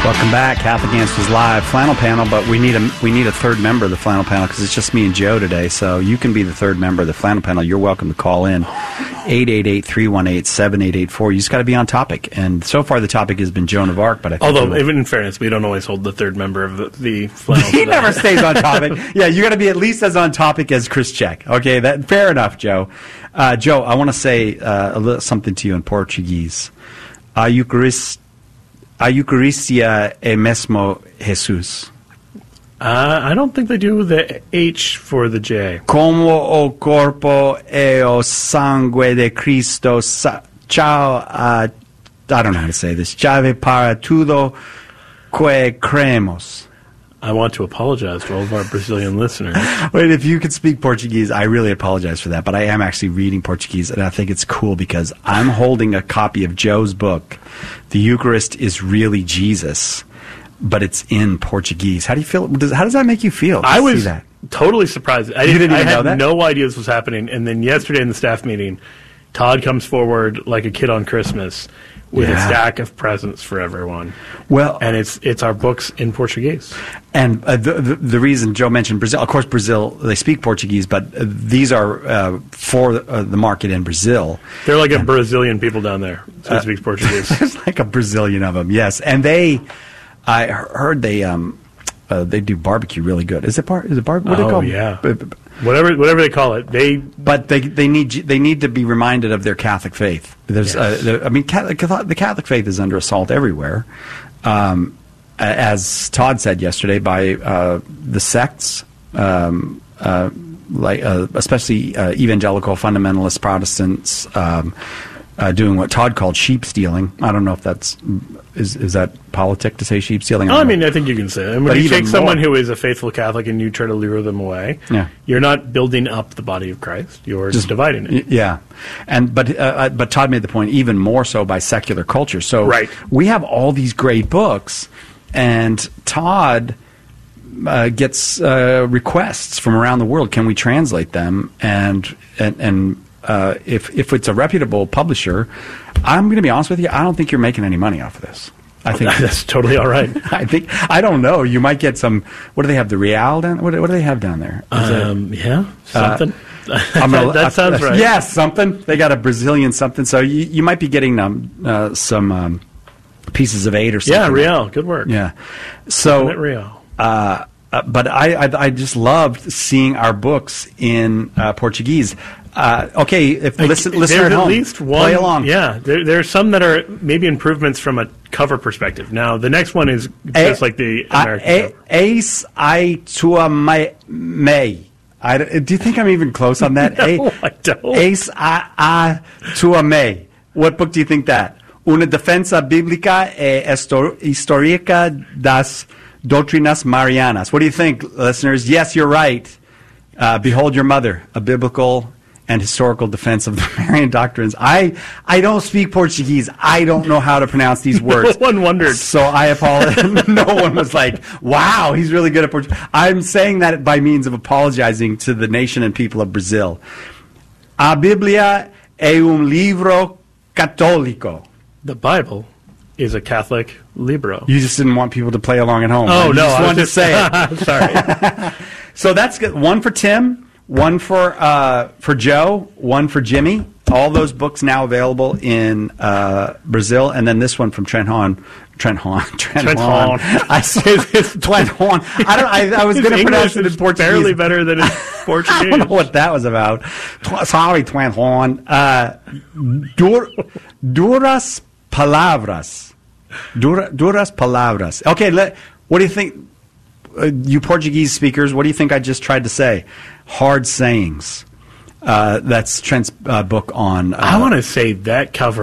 Welcome back, Catholic Answers Live Flannel Panel, but we need a third member of the Flannel Panel because it's just me and Joe today. So you can be the third member of the Flannel Panel. You're welcome to call in 888-318-7884. You just got to be on topic. And so far the topic has been Joan of Arc, but I think even in fairness, we don't always hold the third member of the Flannel. He never stays on topic. Yeah, you got to be at least as on topic as Chris Check. Okay, fair enough, Joe. Joe, I want to say something to you in Portuguese. A Eucharistia é mesmo Jesus. I don't think they do the H for the J. Como o corpo e o sangue de Cristo. Ciao. I don't know how to say this. Chave para tudo que cremos. I want to apologize to all of our Brazilian listeners. Wait, if you could speak Portuguese, I really apologize for that. But I am actually reading Portuguese, and I think it's cool because I'm holding a copy of Joe's book, The Eucharist is Really Jesus, but it's in Portuguese. How do you feel? How does that make you feel? I was totally surprised. I had no idea this was happening. And then yesterday in the staff meeting, Todd comes forward like a kid on Christmas with a stack of presents for everyone. Well, and it's our books in Portuguese. And the reason Joe mentioned Brazil, of course, Brazil, they speak Portuguese, but these are for the market in Brazil. They're like a Brazilian people down there who speaks Portuguese. There's like a Brazilian of them, yes. And I heard they do barbecue really good. Is it barbecue? What do they call it? Yeah. Whatever they call it, they need to be reminded of their Catholic faith. The Catholic faith is under assault everywhere, as Todd said yesterday, by the sects, especially evangelical fundamentalist Protestants, doing what Todd called sheep stealing. I don't know if that's is that politic to say sheep stealing? I think you can say it. When you take someone who is a faithful Catholic and you try to lure them away, you're not building up the body of Christ. You're just dividing it. Yeah, but Todd made the point even more so by secular culture. So we have all these great books, and Todd gets requests from around the world. Can we translate them? And if it's a reputable publisher, I'm going to be honest with you, I don't think you're making any money off of this. I think that's totally all right. I don't know. You might get some. What do they have? The Real down? What do they have down there? Something. That sounds right. Yeah, something. They got a Brazilian something. So you might be getting some pieces of 8 or something. Yeah, Real. Good work. Yeah. So Real. But I just loved seeing our books in Portuguese. Okay, if listener at home, at least one, play along. Yeah, there are some that are maybe improvements from a cover perspective. Now, the next one is just like the American cover. Eis I tua mei. Do you think I'm even close on that? No, I don't. Eis I tua mei. What book do you think that? Una defensa bíblica e histórica das Doctrinas Marianas. What do you think, listeners? Yes, you're right. Behold Your Mother, a biblical and historical defense of the Marian doctrines. I don't speak Portuguese. I don't know how to pronounce these words. No one wondered. So I apologize. No one was like, wow, he's really good at Portuguese. I'm saying that by means of apologizing to the nation and people of Brazil. A Biblia é livro católico. The Bible is a Catholic libro. You just didn't want people to play along at home. Oh, right? no. I wanted to say it. Sorry. So that's good. One for Tim, one for Joe, one for Jimmy. All those books now available in Brazil. And then this one from Trent Hahn. I say this Trent Hahn. I was going to pronounce it in Portuguese. Barely better than in Portuguese. I don't know what that was about. Sorry, Trent Hahn. Duras palavras. Duras palavras. Okay, what do you think, you Portuguese speakers, what do you think I just tried to say? Hard sayings. That's Trent's book on... I want to say that cover